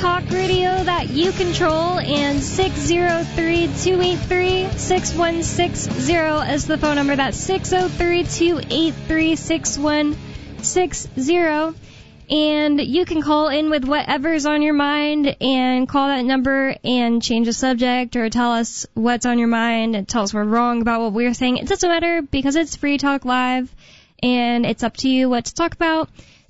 talk radio that you control, and 603-283-6160 is the phone number. That's 603-283-6160. And you can call in with whatever's on your mind and call that number and change the subject or tell us what's on your mind and tell us we're wrong about what we're saying. It doesn't matter because it's Free Talk Live and it's up to you what to talk about.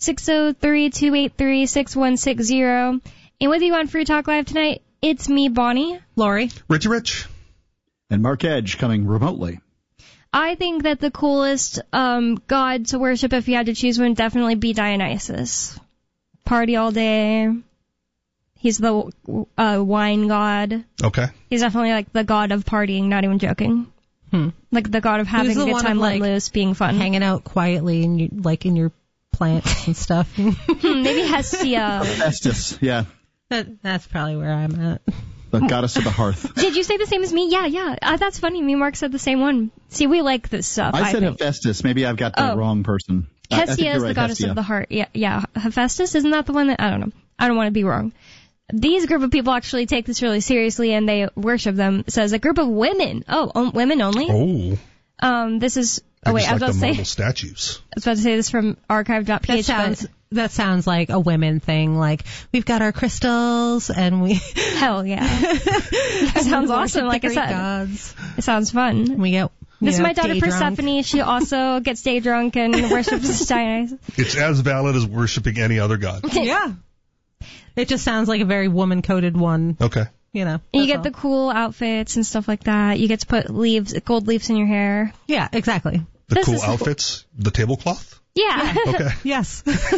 603-283-6160. And with you on Free Talk Live tonight, it's me, Bonnie. Lori. Richie Rich. And Mark Edge coming remotely. I think that the coolest god to worship, if you had to choose one, would definitely be Dionysus. Party all day. He's the wine god. Okay. He's definitely like the god of partying, not even joking. Like the god of having a good time, letting loose, being fun. Hanging out quietly in your plants and stuff. Maybe Hestia. Hestus, yeah. That's probably where I'm at. The goddess of the hearth. Did you say the same as me? Yeah. That's funny. Me and Mark said the same one. See, we like this stuff. I said Hephaestus. Maybe I've got the wrong person. Hestia is the goddess of the heart. Yeah. Hephaestus, isn't that the one that... I don't know. I don't want to be wrong. These group of people actually take this really seriously and they worship them. It says a group of women. Oh, women only? Oh. This is... I wait, I was like about to say... marble statues. I was about to say this from archive.ph. That sounds like a women thing. Like, we've got our crystals and we... Hell yeah. That sounds awesome. Like I said, gods. It sounds fun. We get... This is my daughter Persephone. She also gets day drunk and worships Dionysus. It's as valid as worshiping any other god. Yeah. It just sounds like a very woman-coded one. Okay. You know. And you get the cool outfits and stuff like that. You get to put gold leaves in your hair. Yeah, exactly. The cool outfits? The tablecloth? Yeah. Okay. Yes.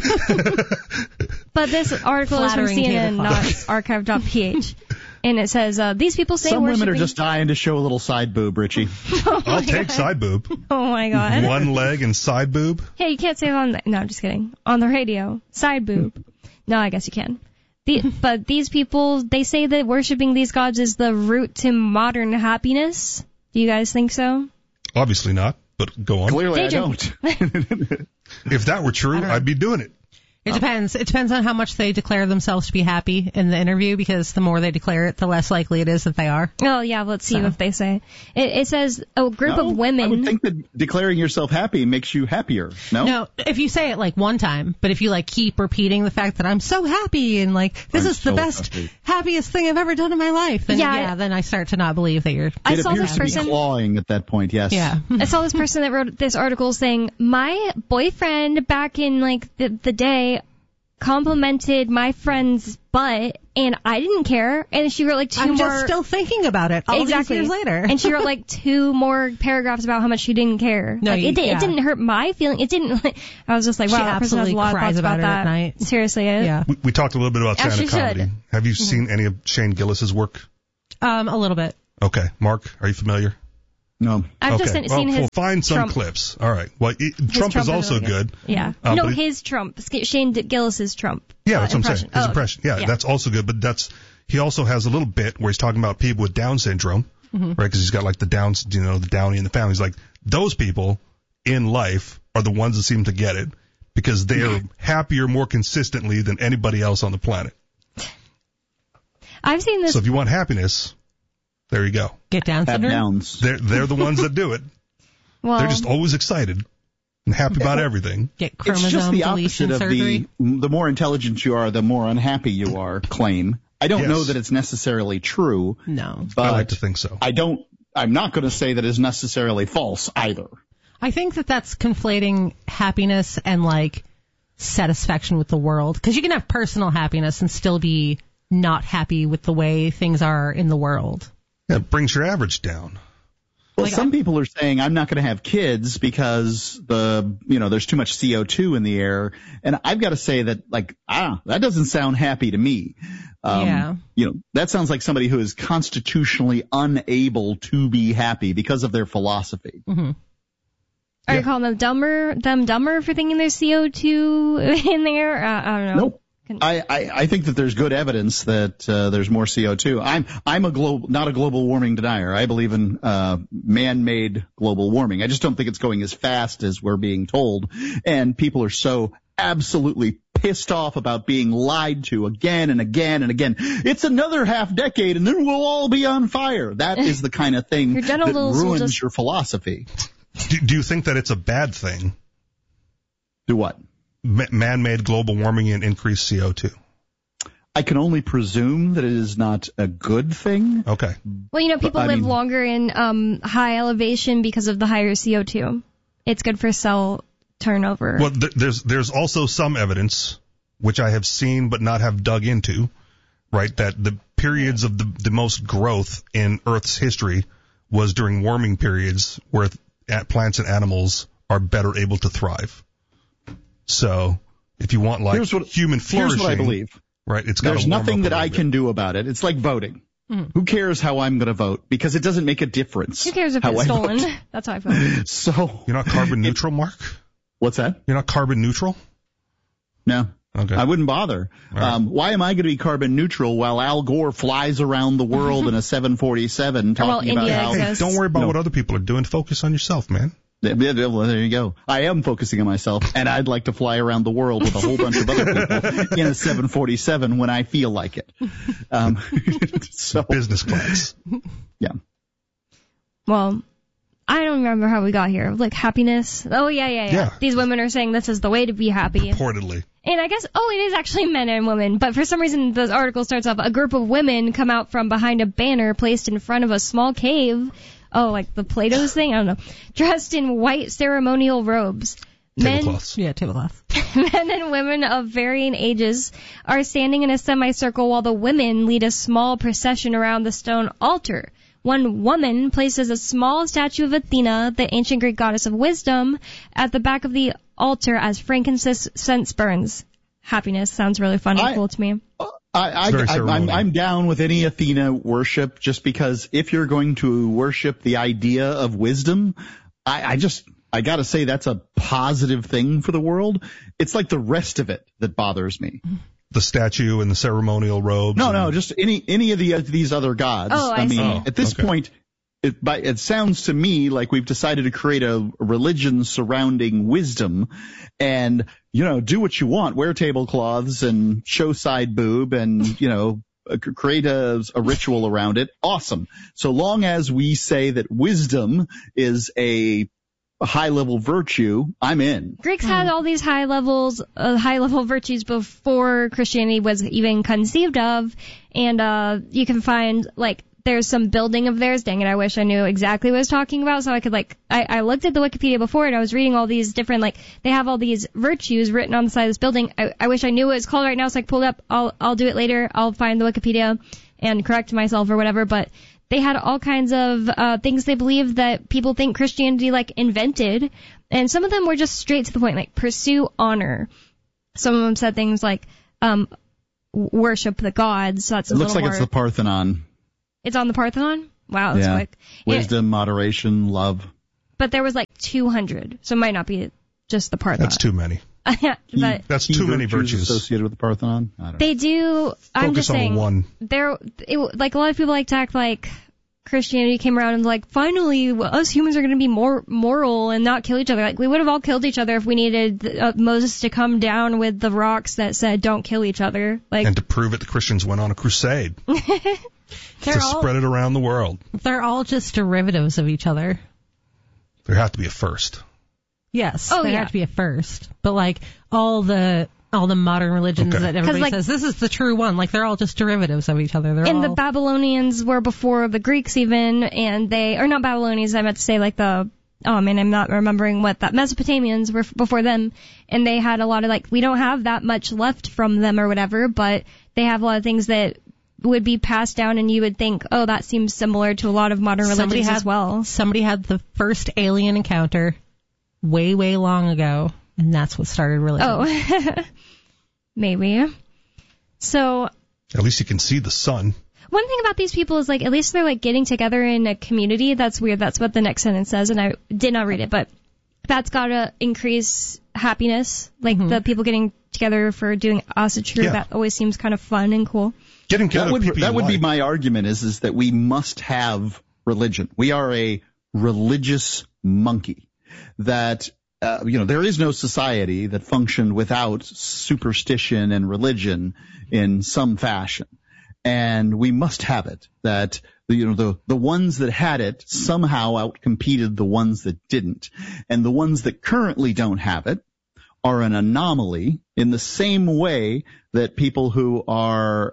But this article is from CNN, not archive.ph. And it says, these people say some women are just dying to show a little side boob, Richie. I'll take side boob. Oh, my God. One leg and side boob? Hey, you can't say it on the... No, I'm just kidding. On the radio. Side boob. No, I guess you can. But these people, they say that worshiping these gods is the root to modern happiness. Do you guys think so? Obviously not, but go on. Clearly I don't. If that were true, I'd be doing it. It depends. It depends on how much they declare themselves to be happy in the interview, because the more they declare it, the less likely it is that they are. Oh, yeah, let's see what they say. It says a group of women... I would think that declaring yourself happy makes you happier, no? No, if you say it like one time, but if you like keep repeating the fact that I'm so happy and like this is the best, happiest thing I've ever done in my life, then then I start to not believe that you're... It appears to be clawing at that point, yes. Yeah. I saw this person that wrote this article saying, my boyfriend back in like the day complimented my friend's butt, and I didn't care. And she wrote like two more... I'm just still thinking about it all these years later. And she wrote like two more paragraphs about how much she didn't care. No, like, it didn't hurt my feeling. It didn't... I was just like, wow, that person has a lot of thoughts about that. At night. Seriously. Yeah. We talked a little bit about stand-up comedy. Should. Have you seen any of Shane Gillis's work? A little bit. Okay. Mark, are you familiar? No. I've just seen his find some Trump. clips. All right. Well, Trump is also really good. Yeah. No, his Trump. Shane Gillis's Trump. Yeah, that's what I'm saying. His Oh, impression. Yeah, that's also good. But he also has a little bit where he's talking about people with Down syndrome, right? Because he's got like the Downs, the Downy in the family. He's like, those people in life are the ones that seem to get it because they are happier more consistently than anybody else on the planet. I've seen this. So if you want happiness, there you go. Get Down syndrome. Downs. They're the ones that do it. Well, they're just always excited and happy about everything. Get chromosome it's just the deletion opposite surgery. of the more intelligent you are, the more unhappy you are claim. I don't know that it's necessarily true. No. But I like to think so. I'm not going to say that it's necessarily false either. I think that's conflating happiness and like satisfaction with the world. Because you can have personal happiness and still be not happy with the way things are in the world. Yeah, it brings your average down. Well, some people are saying I'm not going to have kids because there's too much CO2 in the air, and I've got to say that that doesn't sound happy to me. That sounds like somebody who is constitutionally unable to be happy because of their philosophy. Mm-hmm. Are you calling them dumber for thinking there's CO2 in there? I don't know. Nope. I think that there's good evidence that there's more CO2. I'm not a global warming denier. I believe in man-made global warming. I just don't think it's going as fast as we're being told. And people are so absolutely pissed off about being lied to again and again and again. It's another half decade and then we'll all be on fire. That is the kind of thing that ruins your philosophy. Do you think that it's a bad thing? Do what? Man-made global warming and increased CO2. I can only presume that it is not a good thing. Okay. Well, people live longer in high elevation because of the higher CO2. It's good for cell turnover. Well, there's also some evidence, which I have seen but not have dug into, right, that the periods of the most growth in Earth's history was during warming periods where plants and animals are better able to thrive. So if you want human flourishing, here's what I believe. Right, there's nothing that I can do about it. It's like voting. Who cares how I'm going to vote? Because it doesn't make a difference. Who cares if it's stolen? That's how I feel. So you're not carbon neutral, Mark? What's that? You're not carbon neutral? No. Okay. I wouldn't bother. Right. Why am I going to be carbon neutral while Al Gore flies around the world in a 747 talking about how... Hey, don't worry about what other people are doing. Focus on yourself, man. There you go. I am focusing on myself, and I'd like to fly around the world with a whole bunch of other people in a 747 when I feel like it. So business class. Yeah. Well, I don't remember how we got here. Like happiness. Oh, yeah. These women are saying this is the way to be happy. Purportedly. And I guess, it is actually men and women. But for some reason, the article starts off, a group of women come out from behind a banner placed in front of a small cave. Oh, like the Plato's thing? I don't know. Dressed in white ceremonial robes. Tablecloths. Yeah, tablecloths. Men and women of varying ages are standing in a semicircle while the women lead a small procession around the stone altar. One woman places a small statue of Athena, the ancient Greek goddess of wisdom, at the back of the altar as frankincense burns. Happiness sounds really fun and cool to me. I'm down with any Athena worship, just because if you're going to worship the idea of wisdom, I gotta say that's a positive thing for the world. It's like the rest of it that bothers me. The statue and the ceremonial robes? No, just any of these other gods. Oh, I see. At this point, it sounds to me like we've decided to create a religion surrounding wisdom and, do what you want. Wear tablecloths and show side boob and, create a ritual around it. Awesome. So long as we say that wisdom is a high-level virtue, I'm in. Greeks had all these high-level virtues before Christianity was even conceived of, and you can find, there's some building of theirs. Dang it, I wish I knew exactly what I was talking about, so I could, I looked at the Wikipedia before, and I was reading all these different, they have all these virtues written on the side of this building. I wish I knew what it's called right now, so I pulled up. I'll do it later. I'll find the Wikipedia and correct myself or whatever, but they had all kinds of things they believed that people think Christianity invented, and some of them were just straight to the point, pursue honor. Some of them said things like worship the gods. So that's it looks like it's the Parthenon. It's on the Parthenon? Wow, that's quick. Wisdom, moderation, love. But there was 200, so it might not be just the Parthenon. That's too many. But that's too many virtues associated with the Parthenon. I don't know. They do. I'm just saying. Focus on one. A lot of people like to act like Christianity came around and finally us humans are going to be more moral and not kill each other. We would have all killed each other if we needed Moses to come down with the rocks that said don't kill each other. And to prove it, the Christians went on a crusade to spread it around the world. They're all just derivatives of each other. There have to be a first. Yes, there have to be a first. But all the modern religions that everybody says this is the true one, they're all just derivatives of each other. The Babylonians were before the Greeks even, and they are not Babylonians. I meant to say I'm not remembering what that Mesopotamians were before them, and they had a lot of we don't have that much left from them or whatever, but they have a lot of things that would be passed down, and you would think, that seems similar to a lot of modern religions as well. Somebody had the first alien encounter way, way long ago, and that's what started religion. Oh, maybe. So at least you can see the sun. One thing about these people is at least they're getting together in a community. That's weird. That's what the next sentence says, and I did not read it, but that's gotta increase happiness. The people getting together for doing Asatru. Yeah. That always seems kind of fun and cool. Getting together with people That would be like. my argument is that we must have religion. We are a religious monkey. That, there is no society that functioned without superstition and religion in some fashion. And we must have it. That, the ones that had it somehow outcompeted the ones that didn't. And the ones that currently don't have it are an anomaly in the same way that people who are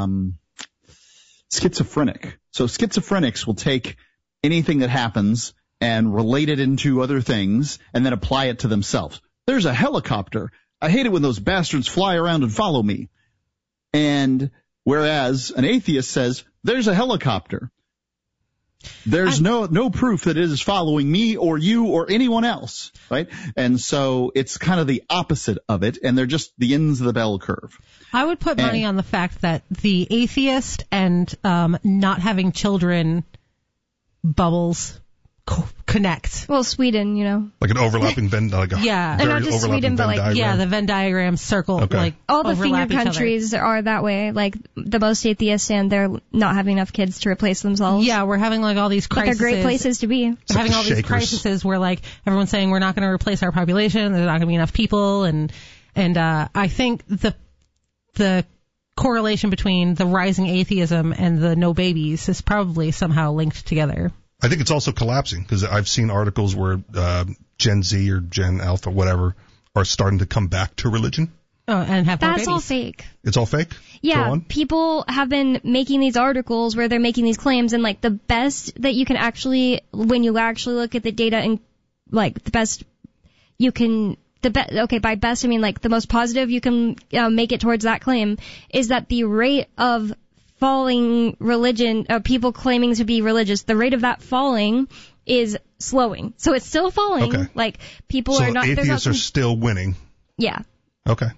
schizophrenic. So schizophrenics will take anything that happens and relate it into other things and then apply it to themselves. There's a helicopter. I hate it when those bastards fly around and follow me. And whereas an atheist says, there's a helicopter. There's no proof that it is following me or you or anyone else, right? And so it's kind of the opposite of it, and they're just the ends of the bell curve. I would put money on the fact that the atheist and not having children bubbles connect. Well, Sweden, Like an overlapping Venn, like a Yeah. very And not just overlapping Sweden, but Venn like- diagram. Yeah, the Venn diagram circle, Okay. like all the finger overlap each other. countries are that way. Like the most atheists, and they're not having enough kids to replace themselves. Yeah, we're having like all these But crises. they're great places to be. We're having all these Shakers. crises where like everyone's saying we're not going to replace our population. There's not going to be enough people, and I think the correlation between the rising atheism and the no babies is probably somehow linked together. I think it's also collapsing because I've seen articles where Gen Z or Gen Alpha, whatever, are starting to come back to religion. Oh, and have more That's babies. all fake. It's all fake? Go Yeah, on. people have been making these articles where they're making these claims, and like the best that you can actually, when you actually look at the data, and like the best you can, by best I mean like the most positive you can make it towards that claim is that the rate of falling religion, people claiming to be religious, the rate of that falling is slowing. So it's still falling. Okay. Like people So are not. atheists are still winning. Yeah. Okay.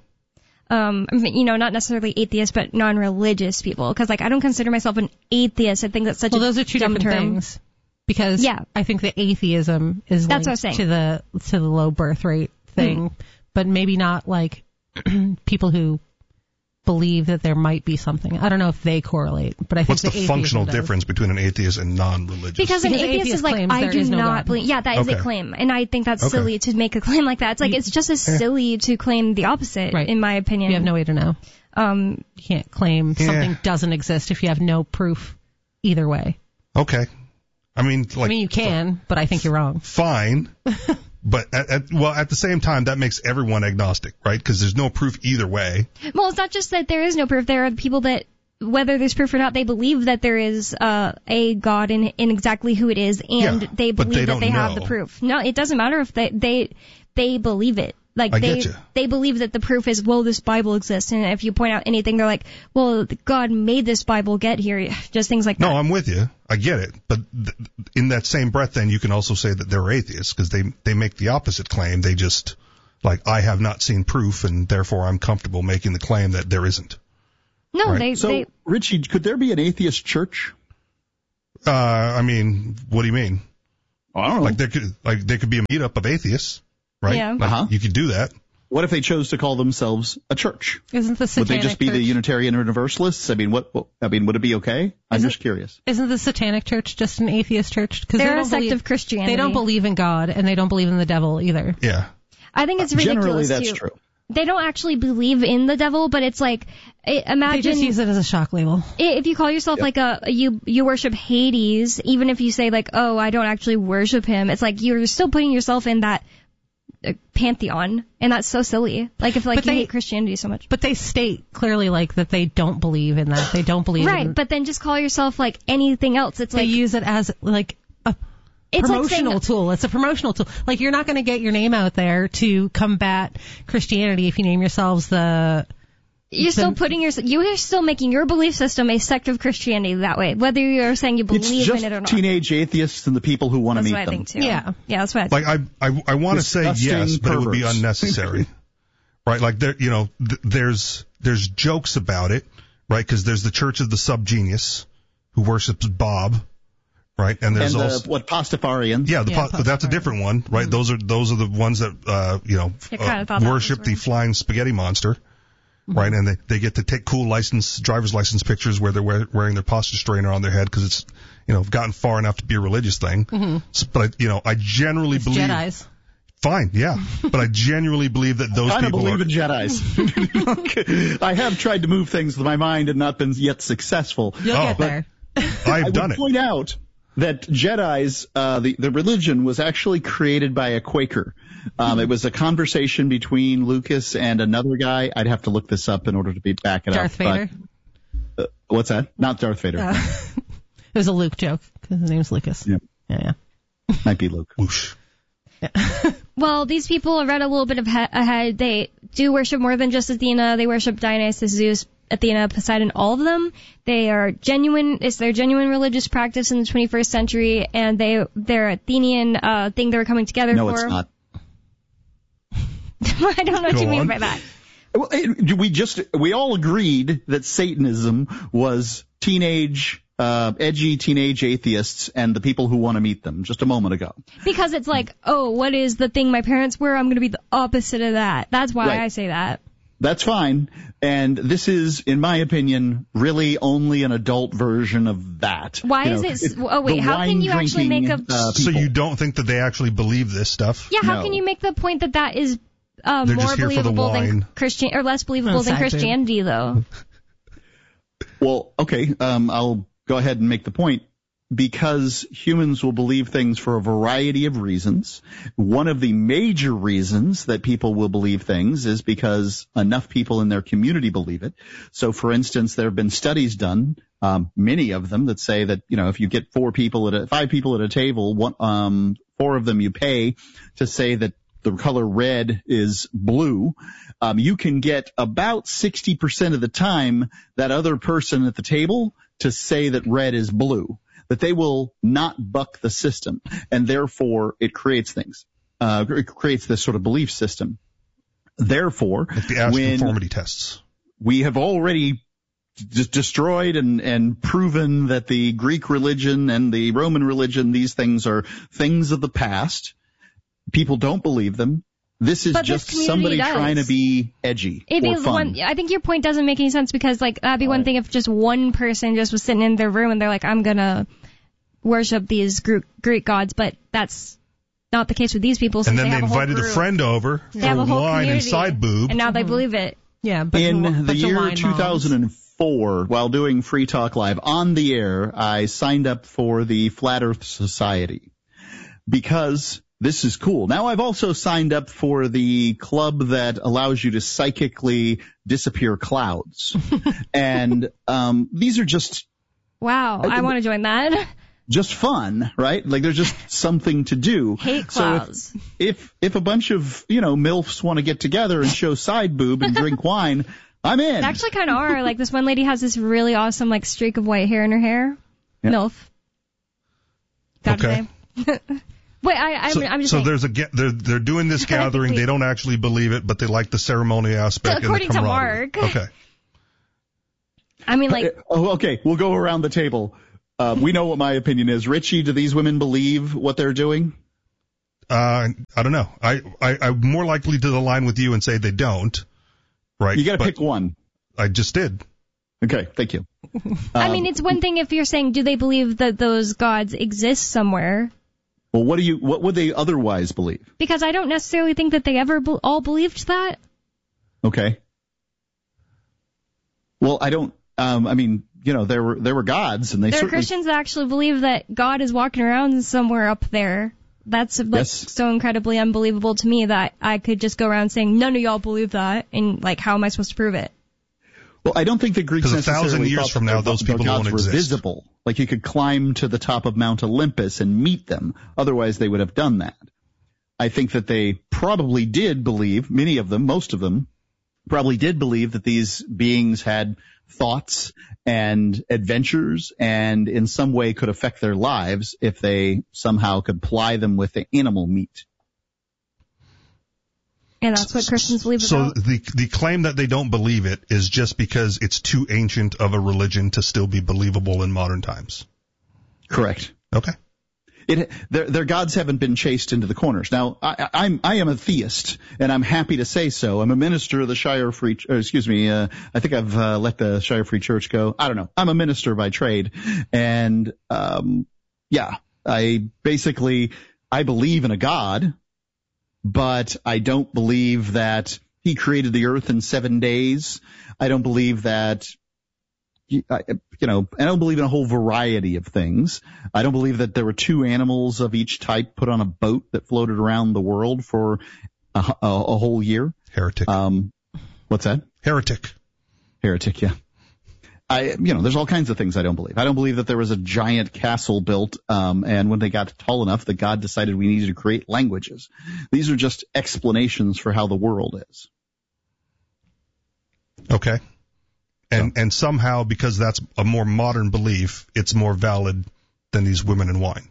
Not necessarily atheists, but non-religious people. Because, like, I don't consider myself an atheist. I think that's such a those are two dumb different term. things. Because Yeah. I think the atheism is That's linked what I'm saying. to the low birth rate thing, but maybe not like people who believe that there might be something. I don't know if they correlate, but I think What's the atheism functional does. difference between an atheist and non-religious? Because an Because atheist atheist is like, claims I there do is no not God. believe. Yeah, that is Okay. a claim. And I think that's Okay. silly to make a claim like that. It's like, it's just as silly to claim the opposite, Right. in my opinion. You have no way to know. You can't claim Yeah. something doesn't exist if you have no proof either way. Okay. I mean, You can, but I think you're wrong. fine. But at the same time, that makes everyone agnostic, right? Because there's no proof either way. Well, it's not just that there is no proof. There are people that, whether there's proof or not, they believe that there is a God in exactly who it is, and Yeah, they but believe they that don't they have know. the proof. No, it doesn't matter if they believe it. Like I get you. they believe that the proof is, well, this Bible exists, and if you point out anything, they're like, well, God made this Bible get here. Just things like that. No, I'm with you. I get it. But in that same breath, then you can also say that they're atheists because they make the opposite claim. They just, like, I have not seen proof, and therefore I'm comfortable making the claim that there isn't. No, Right. So, Richie, could there be an atheist church? I mean, what do you mean? I don't know. Like there could be a meetup of atheists, right? Yeah. Like, you could do that. What if they chose to call themselves a church? Isn't the Would Satanic they just be Church, the Unitarian Universalists? I mean, would it be okay? I'm just curious. Isn't the Satanic Church just an atheist church? Because they're a sect of Christianity. They don't believe in God, and they don't believe in the devil either. Yeah. I think it's ridiculous. Generally, that's too. true. They don't actually believe in the devil, but it's like, imagine They just use it as a shock label. if you call yourself like you worship Hades, even if you say like, oh, I don't actually worship him, it's like you're still putting yourself in that pantheon, and that's so silly. Like if you hate Christianity so much. But they state clearly like that they don't believe in that. They don't believe Right, in but then just call yourself like anything else. It's they like use it as like a it's like promotional saying, tool. It's a promotional tool. Like you're not going to get your name out there to combat Christianity if you name yourselves the. you're still you're still making your belief system a sect of Christianity that way, whether you're saying you It's believe just in it or not. teenage atheists and the people who want to That's meet what I them. think too. Yeah. That's what I think. Like I want to say Disgusting yes, but it would be perverts. unnecessary, right? Like there's jokes about it, right? Because there's the Church of the Subgenius who worships Bob, right? And there's also Pastafarians. Yeah, but that's a different one, right? Mm-hmm. Those are the ones that worship the flying spaghetti monster, mm-hmm. right? And they get to take cool driver's license pictures where they're wearing their pasta strainer on their head because it's gotten far enough to be a religious thing. Mm-hmm. So, but I generally believe Jedis. Fine, yeah, but I genuinely believe that those people believe in Jedis. I have tried to move things with my mind and not been yet successful. You'll get there. I've done it. I would point out that Jedis, the religion was actually created by a Quaker. It was a conversation between Lucas and another guy. I'd have to look this up in order to back it Darth up. Vader? What's that? Not Darth Vader. It was a Luke joke because his name's Lucas. Yep. Yeah. Might be Luke. Whoosh. Well, these people read a little bit ahead. They do worship more than just Athena. They worship Dionysus, Zeus, Athena, Poseidon, all of them. They are genuine. It's their genuine religious practice in the 21st century, and their Athenian thing they were coming together for. No, it's not. I don't know what you mean by that. Well, we all agreed that Satanism was edgy teenage atheists and the people who want to meet them just a moment ago. Because it's like, what is the thing my parents were? I'm going to be the opposite of that. That's why I say that. That's fine. And this is, in my opinion, really only an adult version of that. Why is it? How can you actually make a... So you don't think that they actually believe this stuff? Yeah, how can you make the point that is more believable than Christian, or less believable than Christianity, though? Well, okay, I'll go ahead and make the point. Because humans will believe things for a variety of reasons. One of the major reasons that people will believe things is because enough people in their community believe it. So, for instance, there have been studies done, many of them, that say that, if you get 5 people at a table, 4 of them you pay to say that the color red is blue, you can get about 60% of the time that other person at the table to say that red is blue. That they will not buck the system, and therefore it creates things. It creates this sort of belief system. Therefore, like the Asch conformity tests. We have already destroyed and proven that the Greek religion and the Roman religion, these things are things of the past. People don't believe them. This is just somebody trying to be edgy or fun. I think your point doesn't make any sense because, that'd be one thing if just one person just was sitting in their room and they're like, I'm gonna worship these Greek gods, but that's not the case with these people. And then they invited a friend over for wine and side boob. And now they believe it. Yeah, but in the year 2004, while doing Free Talk Live on the air, I signed up for the Flat Earth Society because this is cool. Now I've also signed up for the club that allows you to psychically disappear clouds. And these are just... Wow, I want to join that. Just fun, right? Like there's just something to do. Hate clouds. So if a bunch of, MILFs want to get together and show side boob and drink wine, I'm in. They actually kind of are. Like this one lady has this really awesome streak of white hair in her hair. Yep. MILF. Okay. Wait, I'm just saying. So they're doing this gathering. They don't actually believe it, but they like the ceremony aspect. According and the to Mark. Okay. Okay, we'll go around the table. We know what my opinion is. Richie, do these women believe what they're doing? I don't know. I'm more likely to align with you and say they don't. Right. You got to pick one. I just did. Okay, thank you. It's one thing if you're saying, do they believe that those gods exist somewhere? Well, what would they otherwise believe? Because I don't necessarily think that they ever all believed that. Okay. Well, I don't. There were gods, and there are Christians that actually believe that God is walking around somewhere up there. That's so incredibly unbelievable to me that I could just go around saying none of y'all believe that, and how am I supposed to prove it? Well, I don't think the Greeks necessarily 1,000 years from now those people won't exist. Visible. Like you could climb to the top of Mount Olympus and meet them. Otherwise, they would have done that. I think that they probably did believe, many of them, most of them, probably did believe that these beings had thoughts and adventures and in some way could affect their lives if they somehow could ply them with the animal meat. And that's what Christians believe so about. So the claim that they don't believe it is just because it's too ancient of a religion to still be believable in modern times. Correct. Okay. Their gods haven't been chased into the corners. Now, I am a theist, and I'm happy to say so. I'm a minister of the Shire Free, I think I've let the Shire Free Church go. I don't know. I'm a minister by trade, and I believe in a God, but I don't believe that he created the earth in 7 days. I don't believe that. I don't believe in a whole variety of things. I don't believe that there were 2 animals of each type put on a boat that floated around the world for a whole year. Heretic. What's that? Heretic, yeah. There's all kinds of things I don't believe. I don't believe that there was a giant castle built, and when they got tall enough, that God decided we needed to create languages. These are just explanations for how the world is. Okay. And somehow, because that's a more modern belief, it's more valid than these women in wine.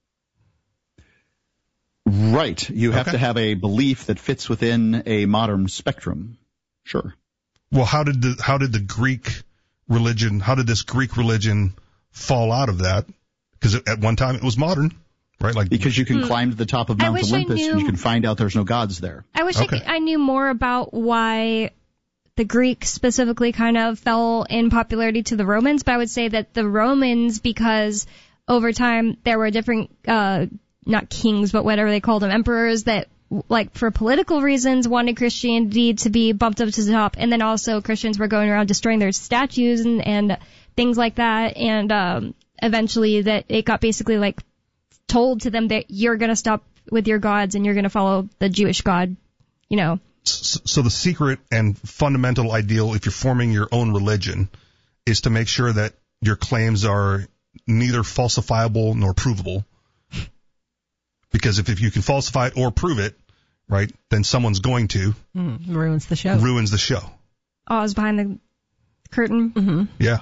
Right. You have to have a belief that fits within a modern spectrum. Sure. Well, how did the Greek religion, how did this Greek religion fall out of that? Because at one time it was modern, right? Because you can climb to the top of Mount Olympus and you can find out there's no gods there. I wish I knew more about why the Greek specifically kind of fell in popularity to the Romans, but I would say that the Romans, because over time there were different, not kings, but whatever they called them, emperors that, for political reasons, wanted Christianity to be bumped up to the top, and then also Christians were going around destroying their statues and things like that, and eventually that it got basically told to them that you're going to stop with your gods and you're going to follow the Jewish God, So the secret and fundamental ideal, if you're forming your own religion, is to make sure that your claims are neither falsifiable nor provable. Because if you can falsify it or prove it, right, then someone's going to. Ruins the show. Oz behind the curtain. Mm-hmm. Yeah.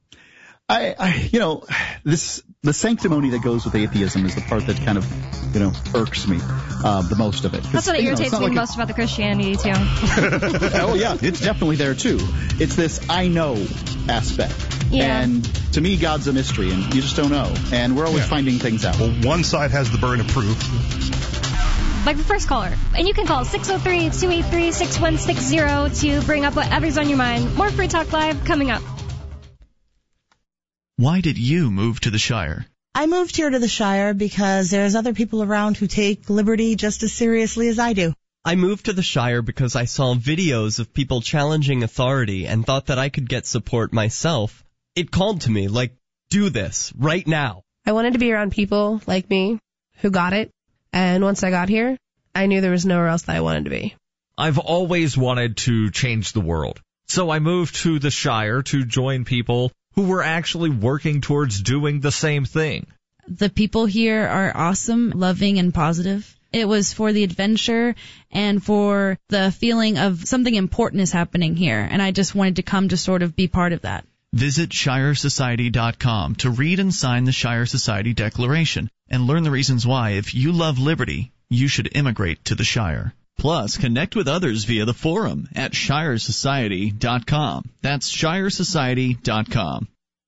The sanctimony that goes with atheism is the part that kind of, irks me, the most of it. That's what irritates me most about the Christianity, too. Oh, yeah, it's definitely there, too. It's this I know aspect. Yeah. And to me, God's a mystery, and you just don't know. And we're always finding things out. Well, one side has the burden of proof. Like the first caller. And you can call 603-283-6160 to bring up whatever's on your mind. More Free Talk Live coming up. Why did you move to the Shire? I moved here to the Shire because there's other people around who take liberty just as seriously as I do. I moved to the Shire because I saw videos of people challenging authority and thought that I could get support myself. It called to me, do this, right now. I wanted to be around people like me who got it, and once I got here, I knew there was nowhere else that I wanted to be. I've always wanted to change the world, so I moved to the Shire to join people who were actually working towards doing the same thing. The people here are awesome, loving, and positive. It was for the adventure and for the feeling of something important is happening here, and I just wanted to come to sort of be part of that. Visit ShireSociety.com to read and sign the Shire Society Declaration and learn the reasons why, if you love liberty, you should immigrate to the Shire. Plus, connect with others via the forum at ShireSociety.com. That's ShireSociety.com.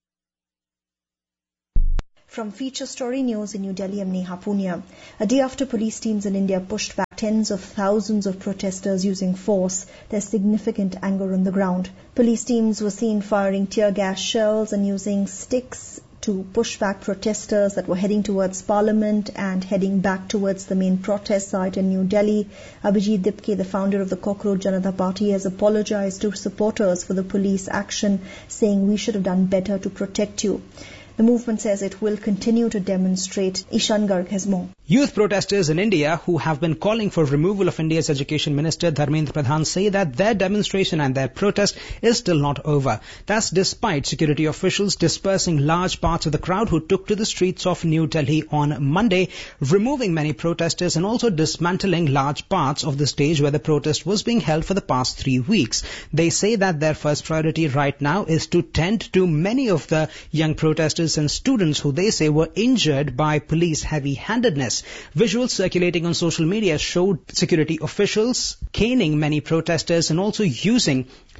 From Feature Story News in New Delhi, I'm Neha Punia. A day after police teams in India pushed back tens of thousands of protesters using force, there's significant anger on the ground. Police teams were seen firing tear gas shells and using sticks to push back protesters that were heading towards Parliament and heading back towards the main protest site in New Delhi. Abhijit Dipke, the founder of the Cockroach Janata Party, has apologized to supporters for the police action, saying we should have done better to protect you. The movement says it will continue to demonstrate. Ishan Garg has more. Youth protesters in India who have been calling for removal of India's Education Minister Dharmendra Pradhan say that their demonstration and their protest is still not over. That's despite security officials dispersing large parts of the crowd who took to the streets of New Delhi on Monday, removing many protesters and also dismantling large parts of the stage where the protest was being held for the past 3 weeks. They say that their first priority right now is to tend to many of the young protesters and students who they say were injured by police heavy-handedness. Visuals circulating on social media showed security officials caning many protesters and also using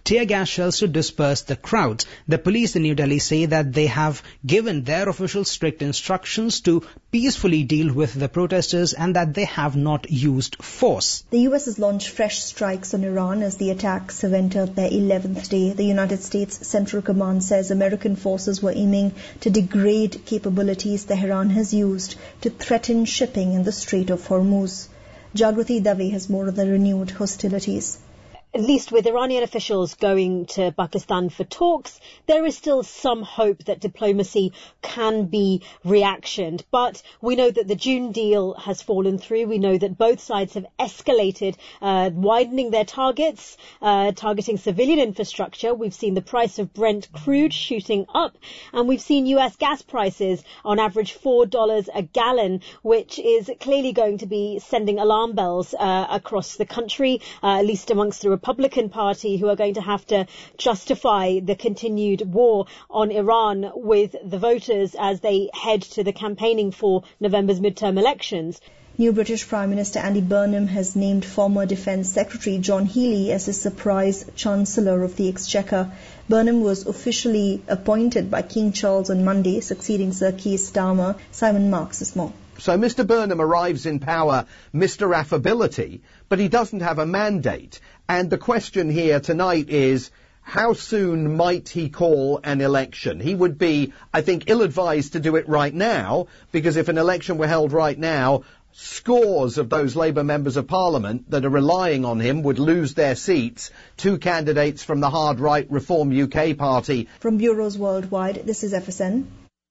tear gas shells to disperse the crowds. The police in New Delhi say that they have given their officials strict instructions to peacefully deal with the protesters and that they have not used force. The US has launched fresh strikes on Iran as the attacks have entered their 11th day. The United States Central Command says American forces were aiming to degrade capabilities Tehran has used to threaten shipping in the Strait of Hormuz. Jagrati Dave has more of the renewed hostilities. At least with Iranian officials going to Pakistan for talks, there is still some hope that diplomacy can be reactioned. But we know that the June deal has fallen through. We know that both sides have escalated, widening their targets, targeting civilian infrastructure. We've seen the price of Brent crude shooting up, and we've seen US gas prices on average $4 a gallon, which is clearly going to be sending alarm bells across the country, at least amongst the Republican Party, who are going to have to justify the continued war on Iran with the voters as they head to the campaigning for November's midterm elections. New British Prime Minister Andy Burnham has named former Defence Secretary John Healey as his surprise Chancellor of the Exchequer. Burnham was officially appointed by King Charles on Monday, succeeding Sir Keir Starmer. Simon Marks is more. So Mr. Burnham arrives in power, Mr. Affability, but he doesn't have a mandate. And the question here tonight is, how soon might he call an election? He would be, I think, ill-advised to do it right now, because if an election were held right now, scores of those Labour members of Parliament that are relying on him would lose their seats. Two candidates from the hard-right Reform UK party. From bureaus worldwide, this is FSN.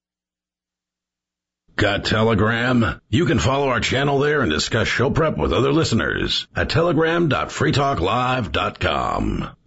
Got Telegram? You can follow our channel there and discuss show prep with other listeners at telegram.freetalklive.com.